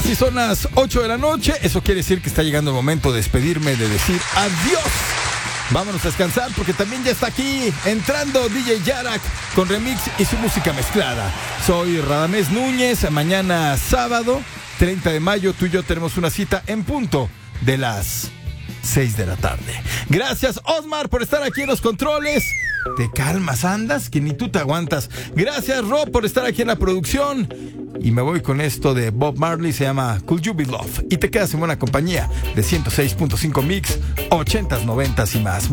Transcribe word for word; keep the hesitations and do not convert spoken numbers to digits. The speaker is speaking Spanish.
Y son las ocho de la noche. Eso quiere decir que está llegando el momento de despedirme, de decir adiós. Vámonos a descansar porque también ya está aquí entrando D J Yarak con remix y su música mezclada. Soy Radamés Núñez. Mañana sábado treinta de mayo tú y yo tenemos una cita en punto de las seis de la tarde. Gracias, Osmar, por estar aquí en los controles. Te calmas, andas, que ni tú te aguantas. Gracias, Rob, por estar aquí en la producción. Y me voy con esto de Bob Marley, se llama Could You Be Love. Y te quedas en buena compañía de ciento seis punto cinco Mix, ochentas, noventas y más.